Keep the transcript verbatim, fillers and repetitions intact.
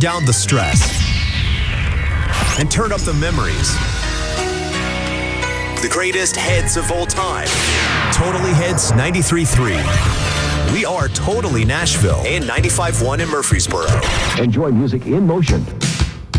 down the stress and turn up the memories. The greatest heads of all time. Totally Hits ninety-three point three. We are Totally Nashville and ninety-five point one in Murfreesboro. Enjoy music in motion.